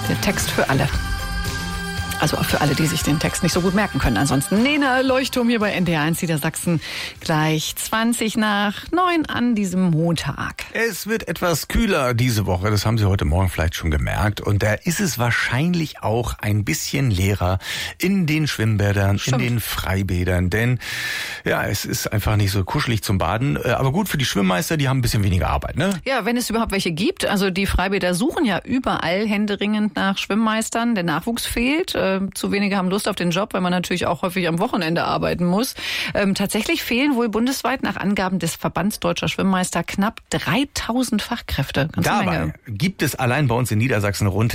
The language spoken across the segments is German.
Der Text für alle. Also auch für alle, die sich den Text nicht so gut merken können. Ansonsten Nena Leuchtturm hier bei NDR1 Niedersachsen. Gleich 8:20 an diesem Montag. Es wird etwas kühler diese Woche, das haben Sie heute Morgen vielleicht schon gemerkt. Und da ist es wahrscheinlich auch ein bisschen leerer in den Schwimmbädern, in den Freibädern. Denn ja, es ist einfach nicht so kuschelig zum Baden. Aber gut für die Schwimmmeister, die haben ein bisschen weniger Arbeit, ne? Ja, wenn es überhaupt welche gibt. Also die Freibäder suchen ja überall händeringend nach Schwimmmeistern. Der Nachwuchs fehlt. Zu wenige haben Lust auf den Job, weil man natürlich auch häufig am Wochenende arbeiten muss. Tatsächlich fehlen wohl bundesweit nach Angaben des Verbands Deutscher Schwimmmeister knapp 3000 Fachkräfte. Dabei gibt es allein bei uns in Niedersachsen rund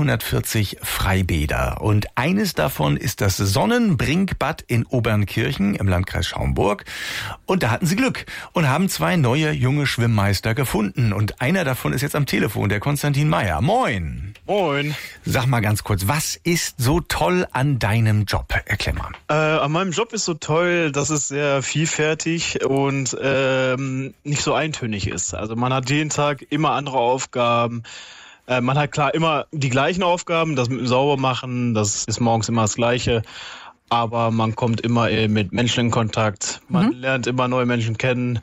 340 Freibäder. Und eines davon ist das Sonnenbrinkbad in Obernkirchen im Landkreis Schaumburg. Und da hatten sie Glück und haben 2 neue junge Schwimmmeister gefunden. Und einer davon ist jetzt am Telefon, der Konstantin Meyer. Moin! Moin. Sag mal ganz kurz, was ist so toll an deinem Job? Erklär mal. An meinem Job ist so toll, dass es sehr vielfältig und nicht so eintönig ist. Also man hat jeden Tag immer andere Aufgaben. Man hat klar immer die gleichen Aufgaben, das mit dem Saubermachen, das ist morgens immer das Gleiche. Aber man kommt immer mit Menschen in Kontakt. Man lernt immer neue Menschen kennen.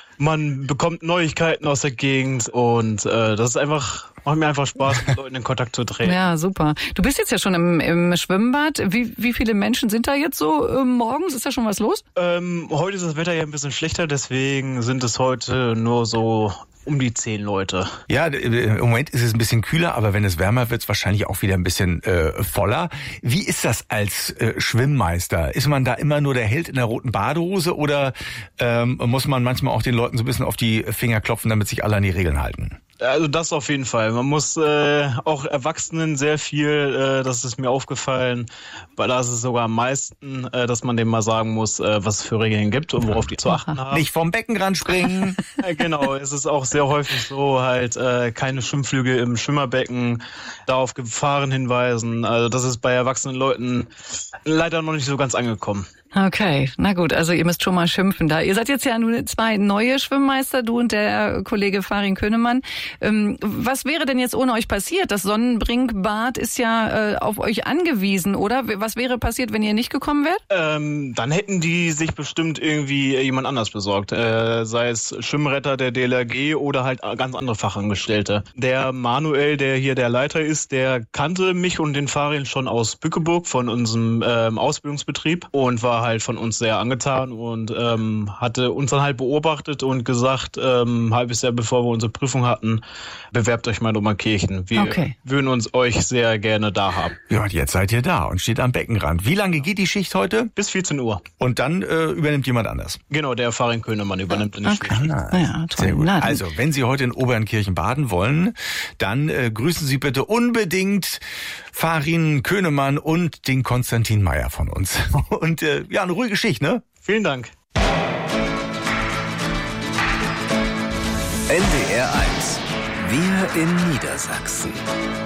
Man bekommt Neuigkeiten aus der Gegend und das ist macht mir einfach Spaß, mit Leuten in Kontakt zu treten. Ja, super. Du bist jetzt ja schon im Schwimmbad. Wie viele Menschen sind da jetzt so morgens? Ist da schon was los? Heute ist das Wetter ja ein bisschen schlechter, deswegen sind es heute nur so um die 10 Leute. Ja, im Moment ist es ein bisschen kühler, aber wenn es wärmer wird, ist es wahrscheinlich auch wieder ein bisschen voller. Wie ist das als Schwimmmeister? Ist man da immer nur der Held in der roten Badehose oder muss man manchmal auch den Leuten so ein bisschen auf die Finger klopfen, damit sich alle an die Regeln halten? Also das auf jeden Fall. Man muss auch Erwachsenen sehr viel, das ist mir aufgefallen, weil da ist es sogar am meisten, dass man denen mal sagen muss, was es für Regeln gibt und worauf die zu achten haben. Nicht vom Beckenrand springen. Genau, es ist auch sehr häufig so, halt keine Schwimmflügel im Schwimmerbecken, da auf Gefahren hinweisen. Also das ist bei erwachsenen Leuten leider noch nicht so ganz angekommen. Okay, na gut, also ihr müsst schon mal schimpfen da. Ihr seid jetzt ja nur 2 neue Schwimmmeister, du und der Kollege Farin Könemann. Was wäre denn jetzt ohne euch passiert? Das Sonnenbrinkbad ist ja auf euch angewiesen, oder? Was wäre passiert, wenn ihr nicht gekommen wärt? Dann hätten die sich bestimmt irgendwie jemand anders besorgt. Sei es Schwimmretter der DLRG oder halt ganz andere Fachangestellte. Der Manuel, der hier der Leiter ist, der kannte mich und den Farin schon aus Bückeburg von unserem Ausbildungsbetrieb und war halt von uns sehr angetan und hatte uns dann halt beobachtet und gesagt, halbes Jahr bevor wir unsere Prüfung hatten, bewerbt euch mal in Obernkirchen. Wir würden uns euch sehr gerne da haben. Ja, und jetzt seid ihr da und steht am Beckenrand. Wie lange geht die Schicht heute? Bis 14 Uhr. Und dann übernimmt jemand anders? Genau, der Farin Könemann übernimmt die Schicht. Ja, toll. Sehr gut. Also, wenn Sie heute in Obernkirchen baden wollen, dann grüßen Sie bitte unbedingt Farin Könemann und den Konstantin Meyer von uns. Und ja, eine ruhige Schicht, ne? Vielen Dank. NDR 1. Wir in Niedersachsen.